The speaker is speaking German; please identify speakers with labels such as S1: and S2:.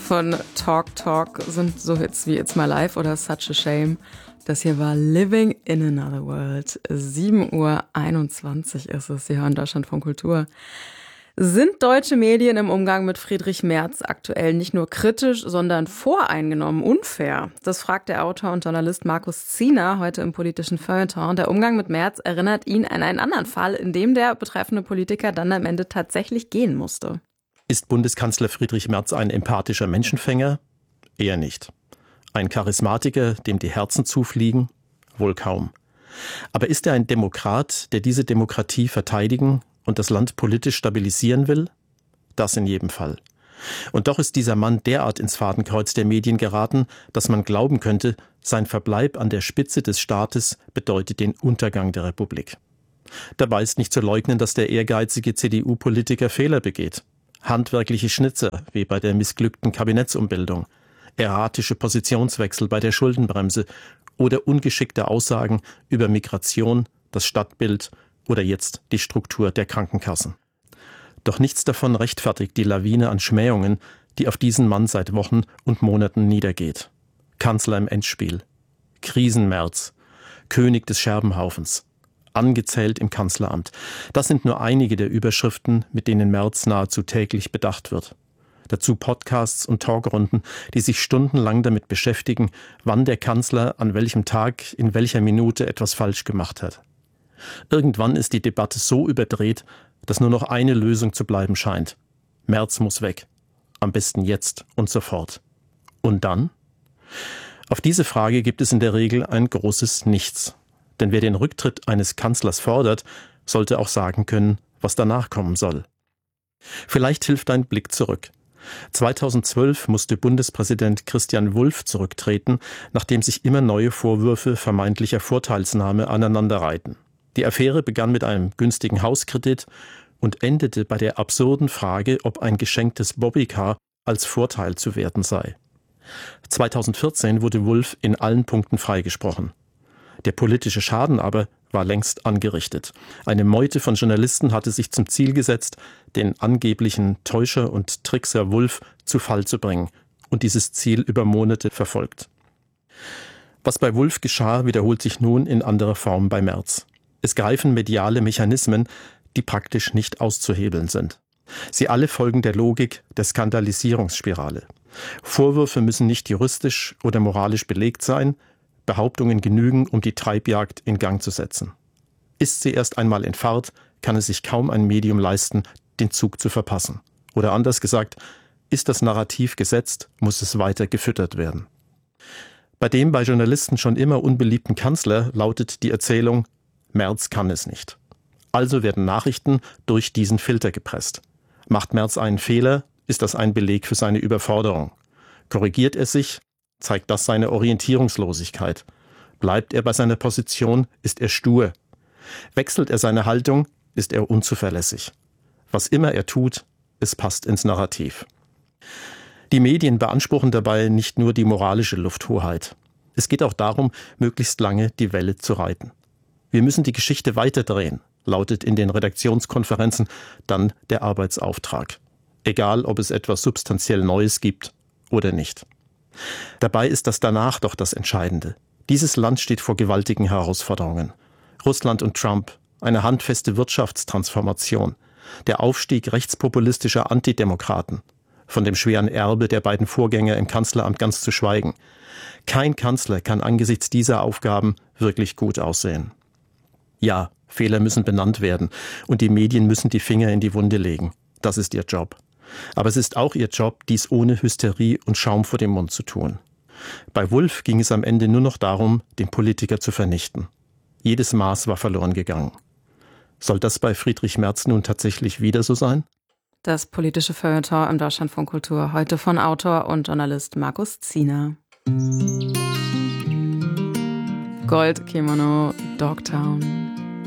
S1: von Talk Talk sind so Hits wie It's My Life oder Such a Shame. Das hier war Living in Another World. 7:21 Uhr ist es. Sie hören Deutschlandfunk Kultur. Sind deutsche Medien im Umgang mit Friedrich Merz aktuell nicht nur kritisch, sondern voreingenommen, unfair? Das fragt der Autor und Journalist Markus Ziener heute im politischen Feuilleton. Der Umgang mit Merz erinnert ihn an einen anderen Fall, in dem der betreffende Politiker dann am Ende tatsächlich gehen musste.
S2: Ist Bundeskanzler Friedrich Merz ein empathischer Menschenfänger? Eher nicht. Ein Charismatiker, dem die Herzen zufliegen? Wohl kaum. Aber ist er ein Demokrat, der diese Demokratie verteidigen und das Land politisch stabilisieren will? Das in jedem Fall. Und doch ist dieser Mann derart ins Fadenkreuz der Medien geraten, dass man glauben könnte, sein Verbleib an der Spitze des Staates bedeutet den Untergang der Republik. Dabei ist nicht zu leugnen, dass der ehrgeizige CDU-Politiker Fehler begeht. Handwerkliche Schnitzer, wie bei der missglückten Kabinettsumbildung, erratische Positionswechsel bei der Schuldenbremse oder ungeschickte Aussagen über Migration, das Stadtbild oder jetzt die Struktur der Krankenkassen. Doch nichts davon rechtfertigt die Lawine an Schmähungen, die auf diesen Mann seit Wochen und Monaten niedergeht. Kanzler im Endspiel, Krisenmerz, König des Scherbenhaufens, angezählt im Kanzleramt. Das sind nur einige der Überschriften, mit denen Merz nahezu täglich bedacht wird. Dazu Podcasts und Talkrunden, die sich stundenlang damit beschäftigen, wann der Kanzler an welchem Tag in welcher Minute etwas falsch gemacht hat. Irgendwann ist die Debatte so überdreht, dass nur noch eine Lösung zu bleiben scheint. Merz muss weg. Am besten jetzt und sofort. Und dann? Auf diese Frage gibt es in der Regel ein großes Nichts. Denn wer den Rücktritt eines Kanzlers fordert, sollte auch sagen können, was danach kommen soll. Vielleicht hilft ein Blick zurück. 2012 musste Bundespräsident Christian Wulff zurücktreten, nachdem sich immer neue Vorwürfe vermeintlicher Vorteilsnahme aneinanderreihten. Die Affäre begann mit einem günstigen Hauskredit und endete bei der absurden Frage, ob ein geschenktes Bobbycar als Vorteil zu werten sei. 2014 wurde Wulff in allen Punkten freigesprochen. Der politische Schaden aber war längst angerichtet. Eine Meute von Journalisten hatte sich zum Ziel gesetzt, den angeblichen Täuscher und Trickser Wulff zu Fall zu bringen und dieses Ziel über Monate verfolgt. Was bei Wulff geschah, wiederholt sich nun in anderer Form bei Merz. Es greifen mediale Mechanismen, die praktisch nicht auszuhebeln sind. Sie alle folgen der Logik der Skandalisierungsspirale. Vorwürfe müssen nicht juristisch oder moralisch belegt sein, Behauptungen genügen, um die Treibjagd in Gang zu setzen. Ist sie erst einmal in Fahrt, kann es sich kaum ein Medium leisten, den Zug zu verpassen. Oder anders gesagt, ist das Narrativ gesetzt, muss es weiter gefüttert werden. Bei dem bei Journalisten schon immer unbeliebten Kanzler lautet die Erzählung, Merz kann es nicht. Also werden Nachrichten durch diesen Filter gepresst. Macht Merz einen Fehler, ist das ein Beleg für seine Überforderung. Korrigiert er sich, zeigt das seine Orientierungslosigkeit. Bleibt er bei seiner Position, ist er stur. Wechselt er seine Haltung, ist er unzuverlässig. Was immer er tut, es passt ins Narrativ. Die Medien beanspruchen dabei nicht nur die moralische Lufthoheit. Es geht auch darum, möglichst lange die Welle zu reiten. Wir müssen die Geschichte weiterdrehen, lautet in den Redaktionskonferenzen dann der Arbeitsauftrag. Egal, ob es etwas substanziell Neues gibt oder nicht. Dabei ist das danach doch das Entscheidende. Dieses Land steht vor gewaltigen Herausforderungen. Russland und Trump, eine handfeste Wirtschaftstransformation, der Aufstieg rechtspopulistischer Antidemokraten, von dem schweren Erbe der beiden Vorgänger im Kanzleramt ganz zu schweigen. Kein Kanzler kann angesichts dieser Aufgaben wirklich gut aussehen. Ja, Fehler müssen benannt werden und die Medien müssen die Finger in die Wunde legen. Das ist ihr Job. Aber es ist auch ihr Job, dies ohne Hysterie und Schaum vor dem Mund zu tun. Bei Wulff ging es am Ende nur noch darum, den Politiker zu vernichten. Jedes Maß war verloren gegangen. Soll das bei Friedrich Merz nun tatsächlich wieder so sein?
S1: Das politische Feuilleton im Deutschlandfunk Kultur, heute von Autor und Journalist Markus Ziener. Gold, Kimono, Dogtown.